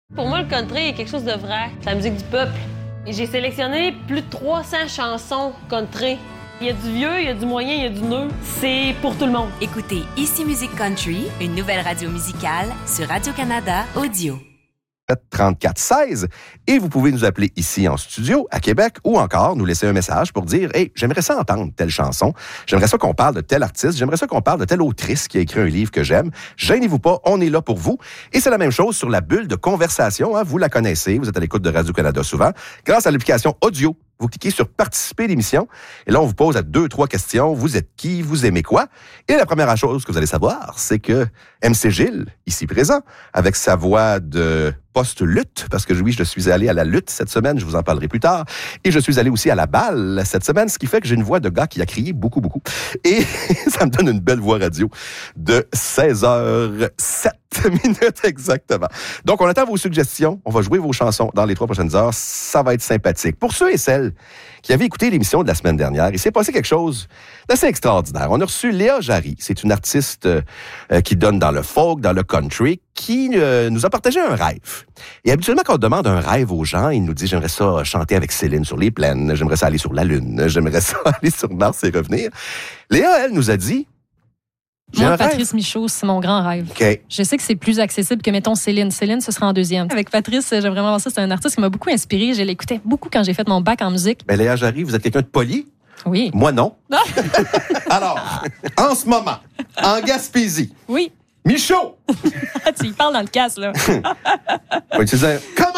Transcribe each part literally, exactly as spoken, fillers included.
Pour moi, le country est quelque chose de vrai. C'est la musique du peuple. Et j'ai sélectionné plus de trois cents chansons country. Il y a du vieux, il y a du moyen, il y a du neuf. C'est pour tout le monde. Écoutez Ici Musique Country, une nouvelle radio musicale sur Radio-Canada Audio. trente-quatre seize et vous pouvez nous appeler ici en studio à Québec ou encore nous laisser un message pour dire « Hey, j'aimerais ça entendre telle chanson, j'aimerais ça qu'on parle de tel artiste, j'aimerais ça qu'on parle de telle autrice qui a écrit un livre que j'aime. Gênez-vous pas, on est là pour vous. » Et c'est la même chose sur la bulle de conversation, hein, vous la connaissez, vous êtes à l'écoute de Radio-Canada souvent. Grâce à l'application audio, vous cliquez sur « Participer à l'émission » et là, on vous pose à deux, trois questions. Vous êtes qui? Vous aimez quoi? Et la première chose que vous allez savoir, c'est que M C Gilles, ici présent, avec sa voix de post-lutte, parce que oui, je suis allé à la lutte cette semaine, je vous en parlerai plus tard, et je suis allé aussi à la balle cette semaine, ce qui fait que j'ai une voix de gars qui a crié beaucoup, beaucoup. Et ça me donne une belle voix radio de seize heures sept minutes exactement. Donc, on attend vos suggestions, on va jouer vos chansons dans les trois prochaines heures, ça va être sympathique. Pour ceux et celles qui avaient écouté l'émission de la semaine dernière, il s'est passé quelque chose d'assez extraordinaire. On a reçu Léa Jarry, c'est une artiste euh, qui donne dans le folk, dans le country, qui euh, nous a partagé un rêve. Et habituellement, quand on demande un rêve aux gens, ils nous disent « J'aimerais ça chanter avec Céline sur les plaines, j'aimerais ça aller sur la Lune, j'aimerais ça aller sur Mars et revenir. » Léa, elle, nous a dit J'ai Moi, Patrice rêve. Michaud, c'est mon grand rêve. Okay. Je sais que c'est plus accessible que, mettons, Céline. Céline, ce sera en deuxième. Avec Patrice, j'ai vraiment voir ça. C'est un artiste qui m'a beaucoup inspiré. Je l'écoutais beaucoup quand j'ai fait mon bac en musique. Ben, Léa Jarry, vous êtes quelqu'un de poli? Oui. Moi, non. Alors, en ce moment, en Gaspésie. Oui. Michaud! Tu y parles dans le casse, là. Oui, tu disais, come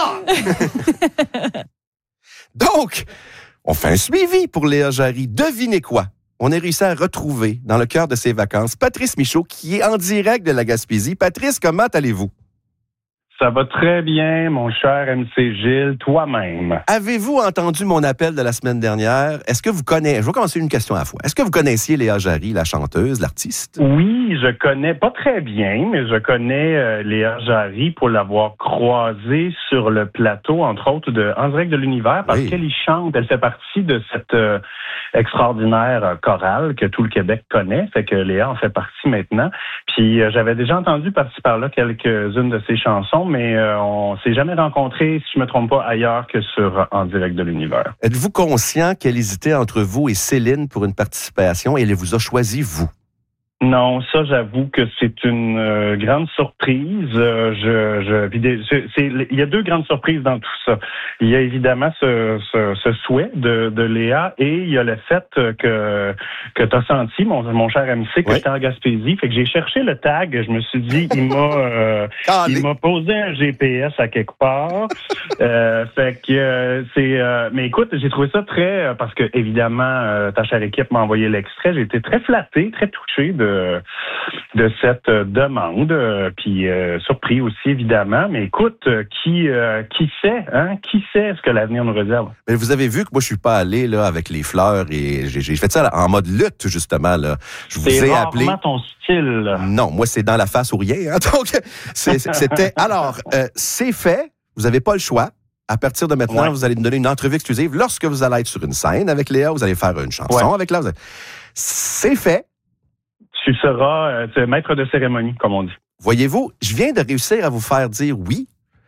on! Donc, on fait un suivi pour Léa Jarry. Devinez quoi? On a réussi à retrouver, dans le cœur de ses vacances, Patrice Michaud, qui est en direct de la Gaspésie. Patrice, comment allez-vous? Ça va très bien, mon cher M C Gilles, toi-même. Avez-vous entendu mon appel de la semaine dernière? Est-ce que vous connaissez... Je vais commencer une question à la fois. Est-ce que vous connaissiez Léa Jarry, la chanteuse, l'artiste? Oui, je connais, pas très bien, mais je connais euh, Léa Jarry pour l'avoir croisée sur le plateau, entre autres, de En direct de l'univers, parce oui. qu'elle y chante. Elle fait partie de cette euh, extraordinaire euh, chorale que tout le Québec connaît. Fait que Léa en fait partie maintenant. Puis euh, j'avais déjà entendu par-ci par-là quelques-unes de ses chansons, mais euh, on s'est jamais rencontrés, si je me trompe pas, ailleurs que sur En direct de l'univers. Êtes-vous conscient qu'elle hésitait entre vous et Céline pour une participation et elle vous a choisi, vous? Non, ça, j'avoue que c'est une euh, grande surprise. Euh, je, je, c'est, c'est, il y a deux grandes surprises dans tout ça. Il y a évidemment ce, ce, ce souhait de, de Léa et il y a le fait que que t'as senti, mon, mon cher M C, que oui. j'étais en Gaspésie. Fait que j'ai cherché le tag. Je me suis dit, il m'a euh, il m'a posé un G P S à quelque part. euh, fait que euh, c'est. Euh, mais écoute, j'ai trouvé ça très parce que évidemment, euh, ta chère équipe m'a envoyé l'extrait. J'ai été très flatté, très touché de de cette demande, euh, puis euh, surpris aussi évidemment. Mais écoute, euh, qui euh, qui sait, hein, qui sait ce que l'avenir nous réserve. Mais vous avez vu que moi je suis pas allé là avec les fleurs et j'ai, j'ai fait ça là, en mode lutte justement là. Je vous c'est ai appelé. C'est ton style. Non, moi c'est dans la face ou rien. Hein, donc c'est, c'était alors euh, c'est fait. Vous avez pas le choix. À partir de maintenant, ouais. vous allez nous donner une entrevue exclusive. Lorsque vous allez être sur une scène avec Léa, vous allez faire une chanson ouais. avec Léa. Allez... C'est fait. Tu seras euh, maître de cérémonie, comme on dit. Voyez-vous, je viens de réussir à vous faire dire oui,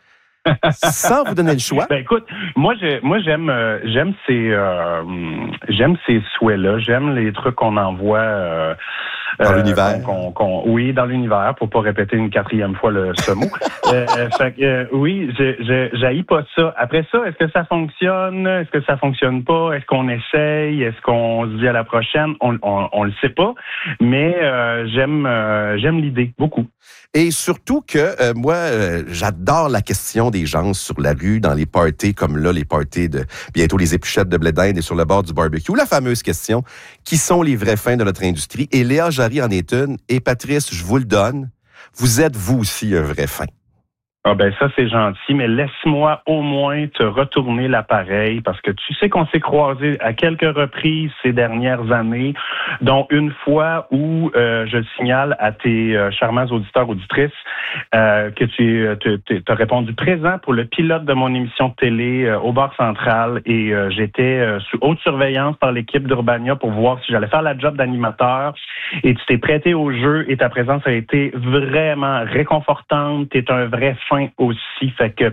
sans vous donner le choix. Ben écoute, moi, j'ai, moi j'aime, euh, j'aime ces, euh, j'aime ces souhaits-là, j'aime les trucs qu'on envoie. Euh, Dans euh, l'univers. Qu'on, qu'on, oui, dans l'univers, pour pas répéter une quatrième fois le, ce mot. euh, fait que, euh, oui, je, je, j'haïs pas ça. Après ça, est-ce que ça fonctionne? Est-ce que ça fonctionne pas? Est-ce qu'on essaye? Est-ce qu'on se dit à la prochaine? On, on, on le sait pas. Mais euh, j'aime, euh, j'aime l'idée beaucoup. Et surtout que euh, moi, euh, j'adore la question des gens sur la rue, dans les parties comme là, les parties de bientôt les épluchettes de blé d'Inde et sur le bord du barbecue. La fameuse question, qui sont les vrais fins de notre industrie? Et Léa Jarry en est une. Et Patrice, je vous le donne, vous êtes vous aussi un vrai fin. Ah ben ça c'est gentil, mais laisse-moi au moins te retourner l'appareil parce que tu sais qu'on s'est croisés à quelques reprises ces dernières années, dont une fois où euh, je signale à tes euh, charmants auditeurs auditrices euh, que tu as répondu présent pour le pilote de mon émission de télé euh, au bar central et euh, j'étais euh, sous haute surveillance par l'équipe d'Urbania pour voir si j'allais faire la job d'animateur et tu t'es prêté au jeu et ta présence a été vraiment réconfortante. T'es un vrai fin aussi. Fait que